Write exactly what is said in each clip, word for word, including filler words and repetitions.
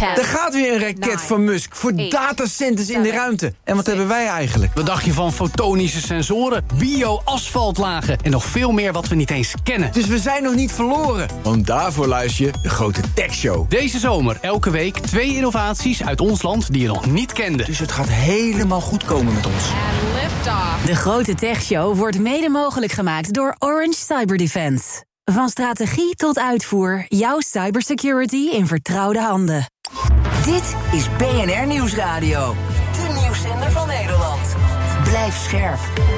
Er gaat weer een raket van Musk voor datacenters in de ruimte. En wat hebben wij eigenlijk? Wat dacht je van fotonische sensoren, bio-asfaltlagen en nog veel meer wat we niet eens kennen? Dus we zijn nog niet verloren. Want daarvoor luister je de Grote Tech Show. Deze zomer elke week twee innovaties uit ons land die je nog niet kende. Dus het gaat helemaal goed komen met ons. De Grote Tech Show wordt mede mogelijk gemaakt door Orange Cyber Defense. Van strategie tot uitvoer, jouw cybersecurity in vertrouwde handen. Dit is B N R Nieuwsradio. De nieuwszender van Nederland. Blijf scherp.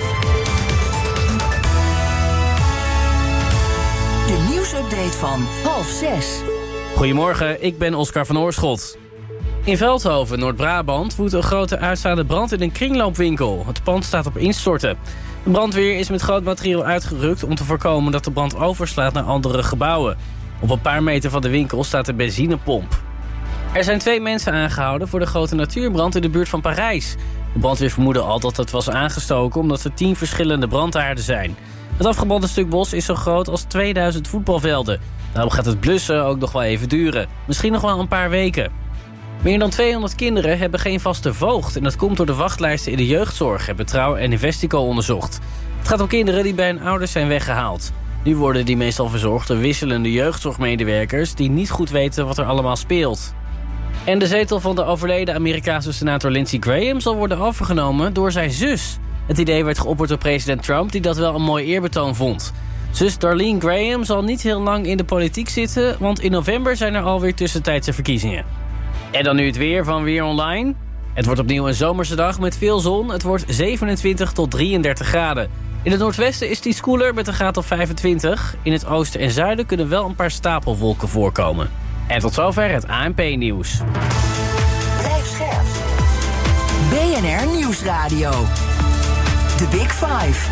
De nieuwsupdate van half zes. Goedemorgen, ik ben Oscar van Oorschot. In Veldhoven, Noord-Brabant, woedt een grote uitstaande brand in een kringloopwinkel. Het pand staat op instorten. De brandweer is met groot materiaal uitgerukt om te voorkomen dat de brand overslaat naar andere gebouwen. Op een paar meter van de winkel staat een benzinepomp. Er zijn twee mensen aangehouden voor de grote natuurbrand in de buurt van Parijs. De brandweer vermoedde al dat het was aangestoken omdat er tien verschillende brandhaarden zijn. Het afgebrande stuk bos is zo groot als tweeduizend voetbalvelden. Daarom gaat het blussen ook nog wel even duren. Misschien nog wel een paar weken. Meer dan tweehonderd kinderen hebben geen vaste voogd. En dat komt door de wachtlijsten in de jeugdzorg, hebben Trouw en Investico onderzocht. Het gaat om kinderen die bij hun ouders zijn weggehaald. Nu worden die meestal verzorgd door wisselende jeugdzorgmedewerkers die niet goed weten wat er allemaal speelt. En de zetel van de overleden Amerikaanse senator Lindsey Graham zal worden overgenomen door zijn zus. Het idee werd geopperd door president Trump, die dat wel een mooi eerbetoon vond. Zus Darlene Graham zal niet heel lang in de politiek zitten, want in november zijn er alweer tussentijdse verkiezingen. En dan nu het weer van Weer Online. Het wordt opnieuw een zomerse dag met veel zon. Het wordt zevenentwintig tot drieëndertig graden. In het noordwesten is het iets koeler met een graad of vijfentwintig. In het oosten en zuiden kunnen wel een paar stapelwolken voorkomen. En tot zover het A N P-nieuws. Blijf scherp. B N R Nieuwsradio. The Big Five.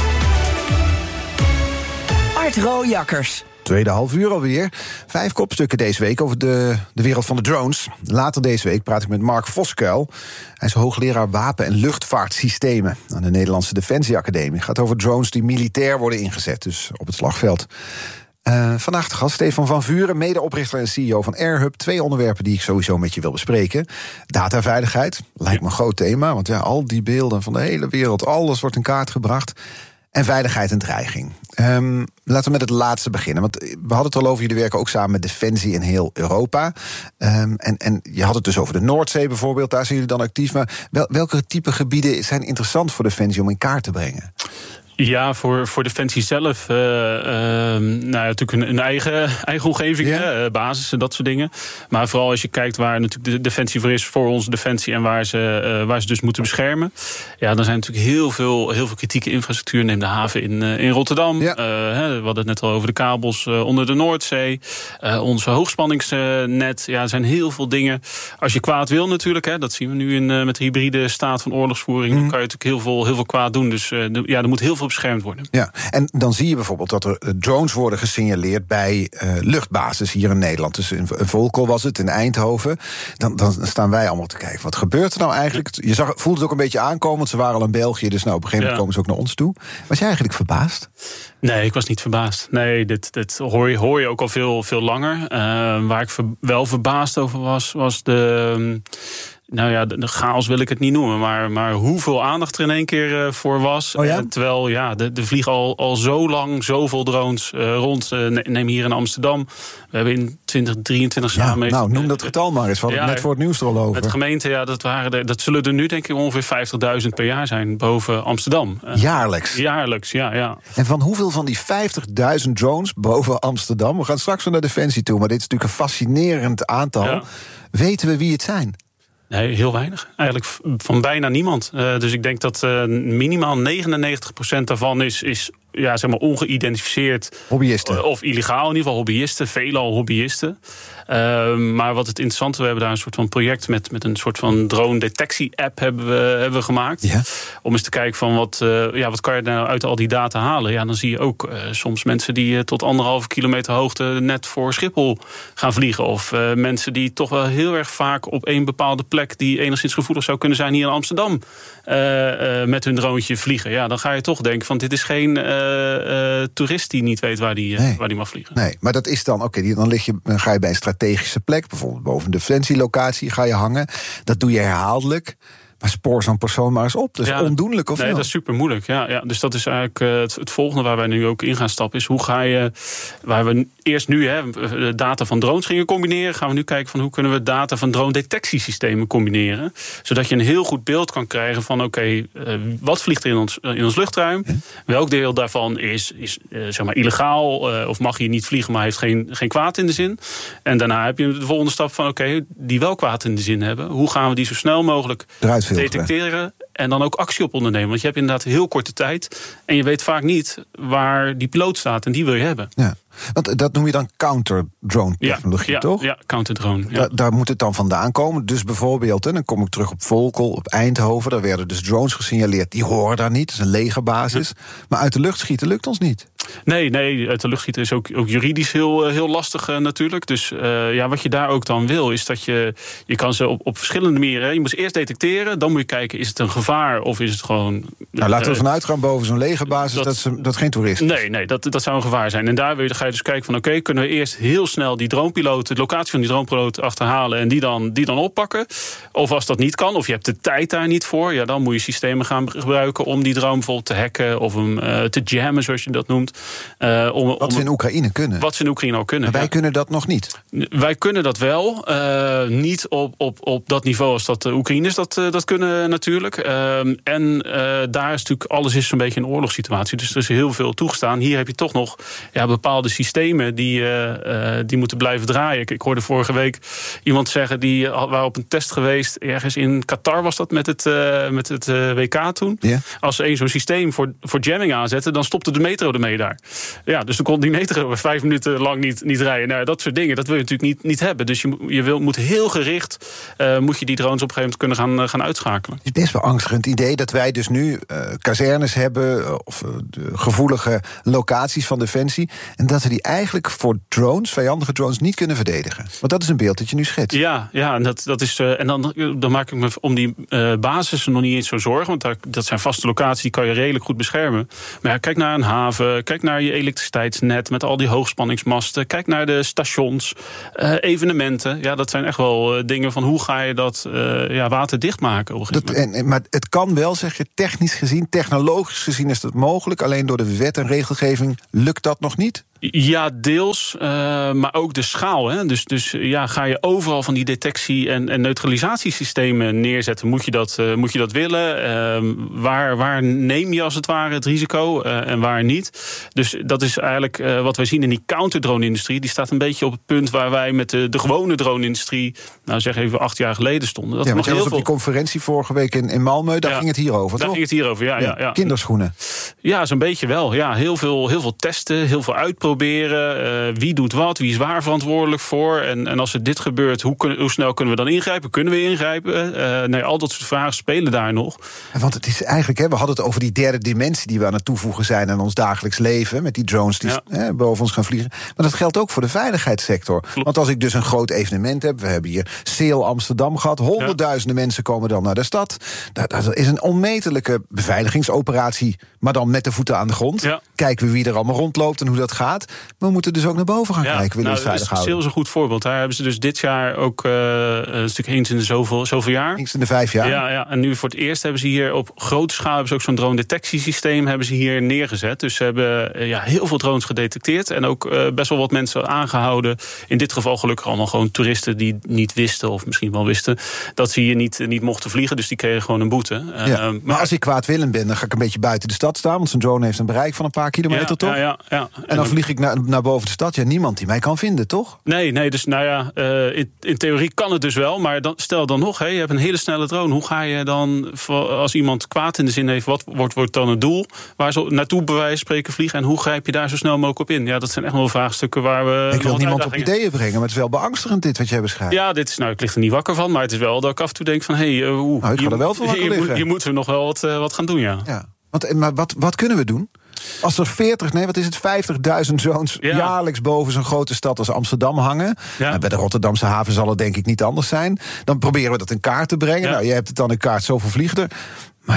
Art Rooijakkers. Tweede half uur alweer. Vijf kopstukken deze week over de, de wereld van de drones. Later deze week praat ik met Mark Voskuil. Hij is hoogleraar wapen- en luchtvaartsystemen aan de Nederlandse Defensie Academie. Het gaat over drones die militair worden ingezet, dus op het slagveld. Uh, vandaag de gast Stefan van Vuren, medeoprichter en C E O van AirHub. Twee onderwerpen die ik sowieso met je wil bespreken. Dataveiligheid, lijkt me een groot thema. Want ja, al die beelden van de hele wereld, alles wordt in kaart gebracht. En veiligheid en dreiging. Um, laten we met het laatste beginnen. Want we hadden het al over, jullie werken ook samen met Defensie in heel Europa. Um, en, en je had het dus over de Noordzee bijvoorbeeld, daar zijn jullie dan actief. Maar wel, welke type gebieden zijn interessant voor Defensie om in kaart te brengen? Ja, voor, voor Defensie zelf, uh, uh, nou ja, natuurlijk een, een eigen, eigen omgeving, ja. uh, basis en dat soort dingen. Maar vooral als je kijkt waar natuurlijk de Defensie voor is, voor onze Defensie en waar ze, uh, waar ze dus moeten beschermen. Ja, dan zijn natuurlijk heel veel, heel veel kritieke infrastructuur. Neem de haven in, uh, in Rotterdam. Ja. Uh, hè, we hadden het net al over de kabels uh, onder de Noordzee. Uh, onze hoogspanningsnet. Ja, er zijn heel veel dingen. Als je kwaad wil natuurlijk, hè, dat zien we nu in, uh, met de hybride staat van oorlogsvoering. Mm. Dan kan je natuurlijk heel veel, heel veel kwaad doen. Dus uh, de, ja, er moet heel veel beschermd worden. Ja, en dan zie je bijvoorbeeld dat er drones worden gesignaleerd bij uh, luchtbasis hier in Nederland. Dus in Volkel was het, in Eindhoven. Dan, dan staan wij allemaal te kijken. Wat gebeurt er nou eigenlijk? Je zag, voelde het ook een beetje aankomen, want ze waren al in België. Dus nou, op een gegeven moment ja. komen ze ook naar ons toe. Was jij eigenlijk verbaasd? Nee, ik was niet verbaasd. Nee, dit, dit hoor, je, hoor je ook al veel, veel langer. Uh, waar ik ver, wel verbaasd over was, was de... Um, Nou ja, de, de chaos wil ik het niet noemen, maar, maar hoeveel aandacht er in één keer uh, voor was. Oh ja? Uh, terwijl, ja, er vliegen al, al zo lang zoveel drones uh, rond. Uh, neem hier in Amsterdam. We hebben in twintig drieëntwintig ja, samen... Nou, noem dat getal maar eens. We hadden ja, het net voor het nieuws er al over. Met gemeenten, ja, dat, waren er, dat zullen er nu denk ik ongeveer vijftigduizend per jaar zijn boven Amsterdam. Uh, jaarlijks? Jaarlijks, ja, ja. En van hoeveel van die vijftigduizend drones boven Amsterdam... we gaan straks weer naar Defensie toe, maar dit is natuurlijk een fascinerend aantal... Ja. Weten we wie het zijn? Nee, heel weinig. Eigenlijk van bijna niemand. Uh, dus ik denk dat uh, minimaal negenennegentig procent daarvan is, is ja, zeg maar ongeïdentificeerd. Hobbyisten. Of illegaal, in ieder geval hobbyisten. Veelal hobbyisten. Uh, maar wat het interessante, we hebben daar een soort van project met, met een soort van drone-detectie-app hebben we, hebben we gemaakt. Ja. Om eens te kijken van wat, uh, ja, wat kan je nou uit al die data halen. Ja, dan zie je ook uh, soms mensen die uh, tot anderhalve kilometer hoogte net voor Schiphol gaan vliegen. Of uh, mensen die toch wel heel erg vaak op één bepaalde plek die enigszins gevoelig zou kunnen zijn hier in Amsterdam uh, uh, met hun droontje vliegen. Ja, dan ga je toch denken van dit is geen, uh, uh, toerist die niet weet waar die, uh, nee. waar die mag vliegen. Nee, maar dat is dan, oké, okay, dan, lig je, dan ga je bij een strategische plek, bijvoorbeeld boven een defensielocatie, ga je hangen. Dat doe je herhaaldelijk. Maar spoor zo'n persoon maar eens op. Dat is ja, ondoenlijk, of nee, wel? dat is super moeilijk. Ja, ja. Dus dat is eigenlijk uh, het, het volgende waar wij nu ook in gaan stappen. Is hoe ga je, waar we eerst nu hè, data van drones gingen combineren, gaan we nu kijken van hoe kunnen we data van drone detectiesystemen combineren. Zodat je een heel goed beeld kan krijgen van oké, okay, uh, wat vliegt er in ons, uh, in ons luchtruim? Ja. Welk deel daarvan is, is uh, zeg maar illegaal uh, of mag je niet vliegen, maar heeft geen, geen kwaad in de zin? En daarna heb je de volgende stap van oké, okay, die wel kwaad in de zin hebben. Hoe gaan we die zo snel mogelijk eruit detecteren en dan ook actie op ondernemen? Want je hebt inderdaad heel korte tijd en je weet vaak niet waar die piloot staat en die wil je hebben. Ja. Want dat noem je dan counter-drone-technologie, ja, toch? Ja, counter-drone. Ja. Da- daar moet het dan vandaan komen. Dus bijvoorbeeld, en dan kom ik terug op Volkel, op Eindhoven. Daar werden dus drones gesignaleerd. Die horen daar niet, dat is een legerbasis. Ja. Maar uit de lucht schieten lukt ons niet. Nee, nee, uit de lucht schieten is ook, ook juridisch heel, heel lastig uh, natuurlijk. Dus uh, ja, wat je daar ook dan wil, is dat je... Je kan ze op, op verschillende manieren... Je moet ze eerst detecteren, dan moet je kijken, is het een gevaar of is het gewoon... Nou, laten we uh, vanuit gaan boven zo'n legerbasis dat, dat, ze, dat geen toerist is. Nee, nee, dat, dat zou een gevaar zijn. En daar wil je, ga je dus kijken van oké, okay, kunnen we eerst heel snel die dronepiloot, de locatie van die dronepiloot achterhalen en die dan, die dan oppakken? Of als dat niet kan, of je hebt de tijd daar niet voor, ja, dan moet je systemen gaan gebruiken om die drone bijvoorbeeld te hacken of hem uh, te jammen, zoals je dat noemt. Uh, om, wat om, ze in Oekraïne kunnen. Wat ze in Oekraïne ook kunnen. Maar wij ja. kunnen dat nog niet. Wij kunnen dat wel. Uh, niet op, op, op dat niveau als dat de Oekraïners dat, uh, dat kunnen natuurlijk. Uh, en uh, daar is natuurlijk, alles is zo'n beetje een oorlogssituatie. Dus er is heel veel toegestaan. Hier heb je toch nog ja, bepaalde systemen die, uh, uh, die moeten blijven draaien. Ik, ik hoorde vorige week iemand zeggen, die waren op een test geweest. Ergens in Qatar was dat met het, uh, met het uh, W K toen. Yeah. Als ze een zo'n systeem voor, voor jamming aanzetten, dan stopte de metro ermee daar. Ja, dus dan kon die metro vijf minuten lang niet, niet rijden. Nou, dat soort dingen, dat wil je natuurlijk niet, niet hebben. Dus je, je wil, moet heel gericht, uh, moet je die drones op een gegeven moment kunnen gaan, uh, gaan uitschakelen. Het is best beangstigend idee dat wij dus nu uh, kazernes hebben, uh, of uh, de gevoelige locaties van Defensie, en dat we die eigenlijk voor drones, vijandige drones, niet kunnen verdedigen. Want dat is een beeld dat je nu schetst. Ja, ja en, dat, dat is, uh, en dan, dan maak ik me om die uh, basissen nog niet eens zo zorgen, want daar, dat zijn vaste locaties, die kan je redelijk goed beschermen. Maar ja, kijk naar een haven, kijk naar je elektriciteitsnet met al die hoogspanningsmasten, kijk naar de stations, uh, evenementen. Ja, dat zijn echt wel uh, dingen van hoe ga je dat uh, ja, waterdicht maken. Op een dat, en, maar het kan wel, zeg je, technisch gezien, technologisch gezien is dat mogelijk. Alleen door de wet en regelgeving lukt dat nog niet? Ja, deels, uh, maar ook de schaal. Hè? Dus, dus ja, ga je overal van die detectie- en, en neutralisatiesystemen neerzetten? Moet je dat, uh, moet je dat willen? Uh, waar, waar neem je als het ware het risico uh, en waar niet? Dus dat is eigenlijk uh, wat wij zien in die counter-drone-industrie. Die staat een beetje op het punt waar wij met de, de gewone drone-industrie, nou zeg even acht jaar geleden stonden. Dat ja, nog heel was veel... op die conferentie vorige week in, in Malmö, daar ja, ging het hierover, daar toch? ging het hierover, ja. ja, ja. Kinderschoenen. Ja, zo'n beetje wel. Ja, heel veel, heel veel testen, heel veel uitproberen. Proberen, uh, wie doet wat, wie is waar verantwoordelijk voor. En, en als er dit gebeurt, hoe, kun, hoe snel kunnen we dan ingrijpen? Kunnen we ingrijpen? Uh, nee, al dat soort vragen spelen daar nog. Want het is eigenlijk, hè, we hadden het over die derde dimensie die we aan het toevoegen zijn aan ons dagelijks leven, met die drones die ja. hè, boven ons gaan vliegen. Maar dat geldt ook voor de veiligheidssector. Klopt. Want als ik dus een groot evenement heb, we hebben hier Sail Amsterdam gehad, honderdduizenden ja. mensen komen dan naar de stad. Dat, dat is een onmetelijke beveiligingsoperatie, maar dan met de voeten aan de grond. Ja. Kijken we wie er allemaal rondloopt en hoe dat gaat. Maar we moeten dus ook naar boven gaan ja, kijken, willen we nou, het veilig houden. Sail is een goed voorbeeld. Daar hebben ze dus dit jaar ook uh, een stuk eens in de zoveel, zoveel jaar. Eens in de vijf jaar. Ja, ja, en nu voor het eerst hebben ze hier op grote schaal hebben ze ook zo'n drone detectiesysteem hebben ze hier neergezet. Dus ze hebben uh, ja, heel veel drones gedetecteerd en ook uh, best wel wat mensen aangehouden. In dit geval gelukkig allemaal gewoon toeristen die niet wisten, of misschien wel wisten, dat ze hier niet, niet mochten vliegen. Dus die kregen gewoon een boete. Ja, uh, maar, maar als ik kwaadwillend ben, dan ga ik een beetje buiten de stad staan, want zo'n drone heeft een bereik van een paar kilometer, ja, toch? Ja, ja, ja. En dan vlieg ik naar, naar boven de stad. Ja, niemand die mij kan vinden, toch? Nee, nee, dus nou ja, uh, in, in theorie kan het dus wel. Maar dan, stel dan nog, hey, je hebt een hele snelle drone. Hoe ga je dan, als iemand kwaad in de zin heeft, wat wordt, wordt dan het doel? Waar ze naartoe bij wijze van spreken vliegen? En hoe grijp je daar zo snel mogelijk op in? Ja, dat zijn echt wel vraagstukken waar we... Ik wil niemand op ideeën brengen, maar het is wel beangstigend dit wat jij beschrijft. Ja, dit is, nou, ik lig er niet wakker van, maar het is wel dat ik af en toe denk van, hé, hey, uh, nou, ik ga er wel van wakker liggen. Je moet er nog wel wat, uh, wat gaan doen, ja. ja. Want, maar wat, wat kunnen we doen? Als er veertig, nee, wat is het, vijftigduizend drones ja. jaarlijks boven zo'n grote stad als Amsterdam hangen. Ja. Nou, bij de Rotterdamse haven zal het denk ik niet anders zijn. Dan proberen we dat in kaart te brengen. Ja. Nou, je hebt het dan in kaart, zoveel vliegen er. Maar ja,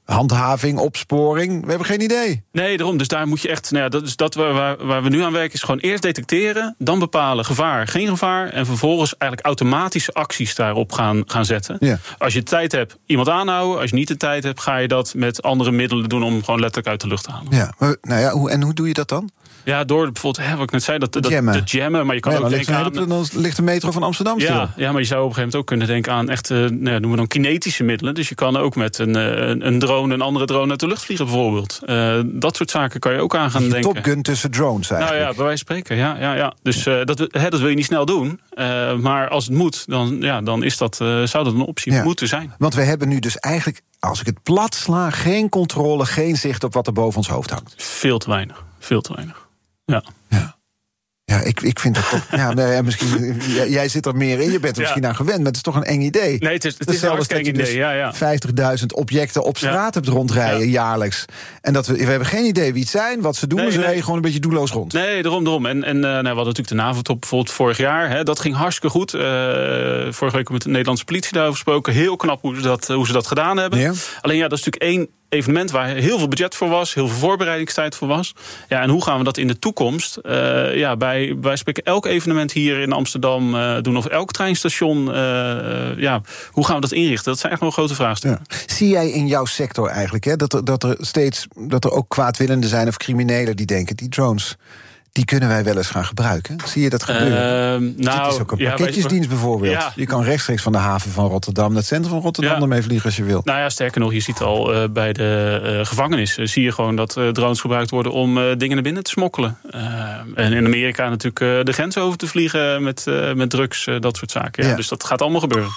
handhaving, opsporing, we hebben geen idee. Nee, daarom. Dus daar moet je echt... Nou ja, dat is dat waar, waar, waar we nu aan werken, is gewoon eerst detecteren, dan bepalen gevaar, geen gevaar, en vervolgens eigenlijk automatische acties daarop gaan, gaan zetten. Ja. Als je tijd hebt, iemand aanhouden. Als je niet de tijd hebt, ga je dat met andere middelen doen om gewoon letterlijk uit de lucht te halen. Ja, maar, nou ja, hoe, en hoe doe je dat dan? Ja, door bijvoorbeeld, hè, wat ik net zei, dat, dat jammen. de jammen, maar je kan ja, ook maar denken ligt, aan... Dan ligt de metro van Amsterdam stil. Ja, ja, maar je zou op een gegeven moment ook kunnen denken aan echt, uh, nou, noemen we dan kinetische middelen. Dus je kan ook met een, uh, een drone een andere drone uit de lucht vliegen bijvoorbeeld. Uh, dat soort zaken kan je ook aan gaan die denken. Top Gun tussen drones eigenlijk. Nou ja, bij wijze van spreken, ja. ja, ja. Dus uh, dat, hè, dat wil je niet snel doen. Uh, maar als het moet, dan, ja, dan is dat, uh, zou dat een optie ja. moeten zijn. Want we hebben nu dus eigenlijk, als ik het plat sla, geen controle, geen zicht op wat er boven ons hoofd hangt. Veel te weinig. Veel te weinig. Ja. Ja. Ja, ik, ik vind dat toch... Ja, nee, misschien, jij zit er meer in, je bent er misschien ja. aan gewend, maar het is toch een eng idee. Nee, het is, het is een hartstikke eng idee, dus ja, ja. vijftigduizend objecten op straat ja. hebt rondrijden ja. jaarlijks. En dat we, we hebben geen idee wie het zijn, wat ze doen, nee, ze nee. rijden gewoon een beetje doelloos rond. Nee, daarom, daarom. En, en uh, nou, we hadden natuurlijk de NAVO-top bijvoorbeeld vorig jaar. Hè, dat ging hartstikke goed. Uh, vorige week met de Nederlandse politie daarover gesproken. Heel knap hoe ze dat, hoe ze dat gedaan hebben. Ja. Alleen ja, dat is natuurlijk één evenement waar heel veel budget voor was, heel veel voorbereidingstijd voor was. Ja, en hoe gaan we dat in de toekomst uh, ja, bij, bij spreken elk evenement hier in Amsterdam uh, doen, of elk treinstation, uh, uh, ja, hoe gaan we dat inrichten? Dat zijn echt wel grote vraagstukken. Ja. Zie jij in jouw sector eigenlijk, hè, dat, er, dat er steeds dat er ook kwaadwillenden zijn of criminelen die denken, die drones, die kunnen wij wel eens gaan gebruiken? Zie je dat gebeuren? Uh, nou, het is ook een ja, pakketjesdienst bijvoorbeeld. Ja. Je kan rechtstreeks van de haven van Rotterdam naar het centrum van Rotterdam ja. ermee vliegen als je wil. Nou ja, sterker nog, je ziet al uh, bij de uh, gevangenis uh, zie je gewoon dat uh, drones gebruikt worden om uh, dingen naar binnen te smokkelen. Uh, en in Amerika natuurlijk uh, de grens over te vliegen met, uh, met drugs, uh, dat soort zaken. Ja, ja. Dus dat gaat allemaal gebeuren.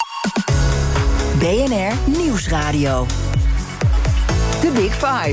B N R Nieuwsradio. The Big Five.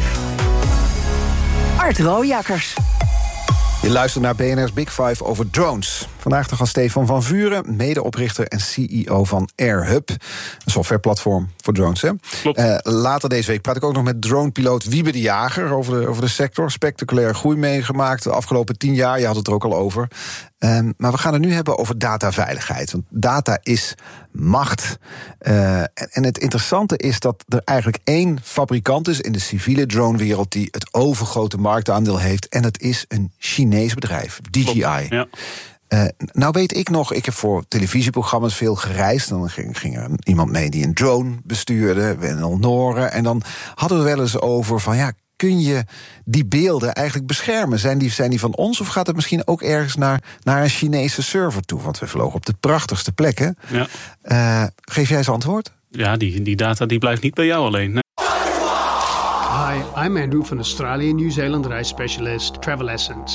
Art Rooijakkers. Je luistert naar B N R's Big Five over drones. Vandaag de gast Stefan van Vuren, medeoprichter en C E O van AirHub. Een softwareplatform voor drones, hè? Klopt. Uh, later deze week praat ik ook nog met dronepiloot Wiebe de Jager over de, over de sector. Spectaculaire groei meegemaakt de afgelopen tien jaar. Je had het er ook al over. Um, maar we gaan het nu hebben over dataveiligheid. Want data is macht. Uh, en, en het interessante is dat er eigenlijk één fabrikant is in de civiele dronewereld die het overgrote marktaandeel heeft. En dat is een Chinees bedrijf, D J I. Ja. Uh, nou weet ik nog, ik heb voor televisieprogramma's veel gereisd. Dan ging, ging er iemand mee die een drone bestuurde, een Noren. En dan hadden we wel eens over van ja, kun je die beelden eigenlijk beschermen? Zijn die, zijn die van ons of gaat het misschien ook ergens naar, naar een Chinese server toe? Want we vlogen op de prachtigste plekken. Ja. Uh, geef jij eens antwoord? Ja, die, die data die blijft niet bij jou alleen. Nee. Hi, I'm Andrew van Australian New Zealand reisspecialist Travel Essence.